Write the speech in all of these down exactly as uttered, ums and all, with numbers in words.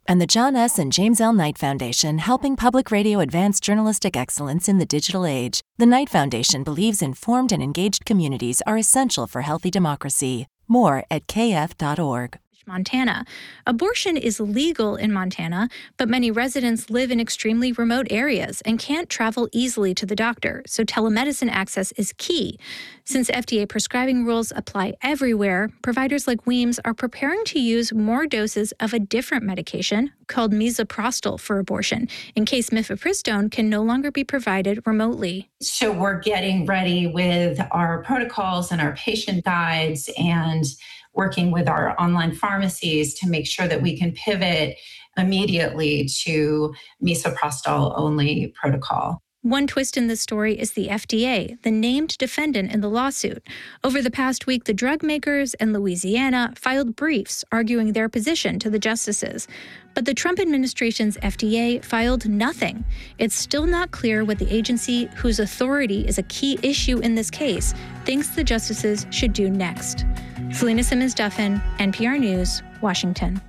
And the John S. and James L. Knight Foundation, helping public radio advance journalistic excellence in the digital age. The Knight Foundation believes informed and engaged communities are essential for healthy democracy. More at k f dot org. Montana. Abortion is legal in Montana, but many residents live in extremely remote areas and can't travel easily to the doctor, so telemedicine access is key. Since F D A prescribing rules apply everywhere, providers like Weems are preparing to use more doses of a different medication called misoprostol for abortion, in case mifepristone can no longer be provided remotely. So we're getting ready with our protocols and our patient guides and working with our online pharmacies to make sure that we can pivot immediately to misoprostol-only protocol. One twist in this story is the F D A, the named defendant in the lawsuit. Over the past week, the drug makers in Louisiana filed briefs arguing their position to the justices. But the Trump administration's F D A filed nothing. It's still not clear what the agency, whose authority is a key issue in this case, thinks the justices should do next. Selena Simmons-Duffin, N P R News, Washington.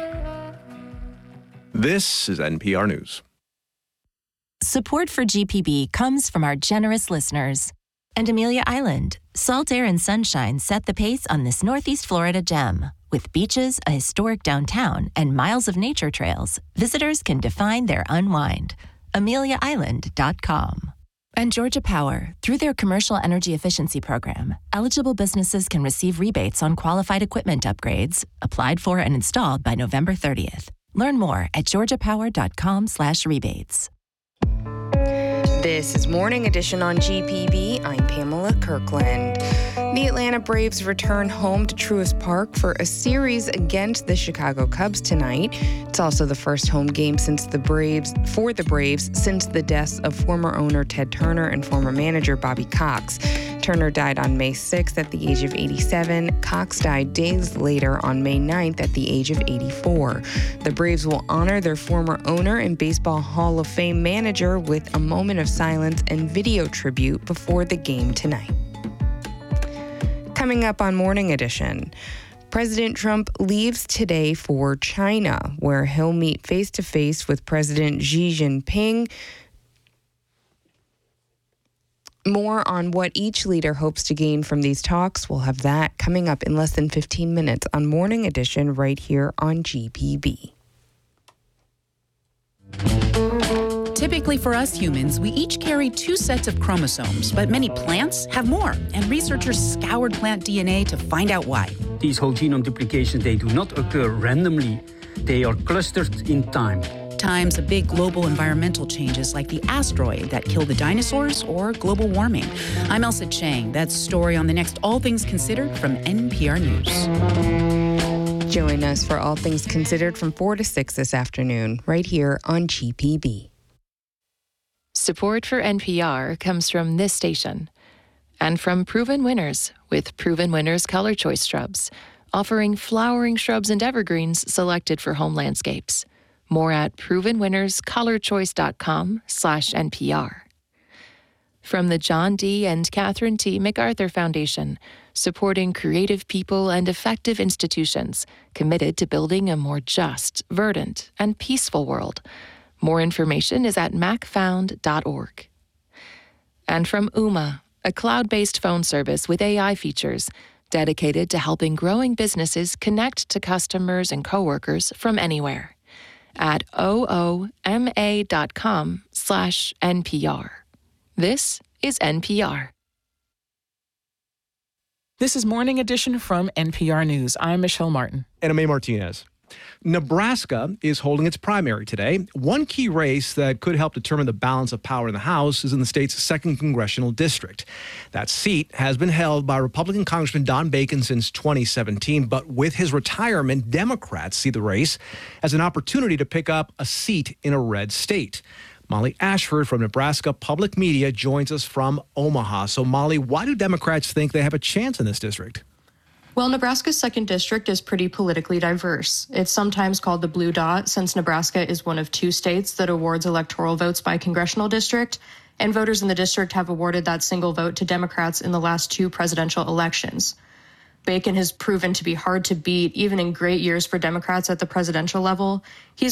This is N P R News. Support for G P B comes from our generous listeners. And Amelia Island. Salt air and sunshine set the pace on this Northeast Florida gem. With beaches, a historic downtown, and miles of nature trails, visitors can define their unwind. amelia island dot com. And Georgia Power. Through their commercial energy efficiency program, eligible businesses can receive rebates on qualified equipment upgrades, applied for and installed by November thirtieth. Learn more at georgia power dot com slash rebates. This is Morning Edition on G P B. I'm Pamela Kirkland. The Atlanta Braves return home to Truist Park for a series against the Chicago Cubs tonight. It's also the first home game since the Braves for the Braves since the deaths of former owner Ted Turner and former manager Bobby Cox. Turner died on May sixth at the age of eighty-seven. Cox died days later on May ninth at the age of eighty-four. The Braves will honor their former owner and Baseball Hall of Fame manager with a moment of silence and video tribute before the game tonight. Coming up on Morning Edition, President Trump leaves today for China, where he'll meet face-to-face with President Xi Jinping. More on what each leader hopes to gain from these talks. We'll have that coming up in less than fifteen minutes on Morning Edition right here on G P B. Typically for us humans, we each carry two sets of chromosomes, but many plants have more, and researchers scoured plant D N A to find out why. These whole genome duplications, they do not occur randomly. They are clustered in time. Times of big global environmental changes like the asteroid that killed the dinosaurs or global warming. I'm Elsa Chang. That's story on the next All Things Considered from N P R News. Join us for All Things Considered from four to six this afternoon, right here on G P B. Support for N P R comes from this station and from Proven Winners with Proven Winners Color Choice Shrubs, offering flowering shrubs and evergreens selected for home landscapes. More at proven winners color choice dot com slash N P R. From the John D. and Catherine T. MacArthur Foundation, supporting creative people and effective institutions committed to building a more just, verdant, and peaceful world. More information is at mac found dot org. And from Ooma, a cloud-based phone service with A I features dedicated to helping growing businesses connect to customers and coworkers from anywhere. At ooma dot com slash N P R. This is N P R. This is Morning Edition from N P R News. I'm Michelle Martin. And I'm A. Martinez. Nebraska is holding its primary today. One key race that could help determine the balance of power in the House is in the state's second congressional district. That seat has been held by Republican Congressman Don Bacon since twenty seventeen, but with his retirement, Democrats see the race as an opportunity to pick up a seat in a red state. Molly Ashford from Nebraska Public Media joins us from Omaha. So, Molly, why do Democrats think they have a chance in this district? Well, Nebraska's second district is pretty politically diverse. It's sometimes called the Blue Dot, since Nebraska is one of two states that awards electoral votes by congressional district, and voters in the district have awarded that single vote to Democrats in the last two presidential elections. Bacon has proven to be hard to beat, even in great years for Democrats at the presidential level. He's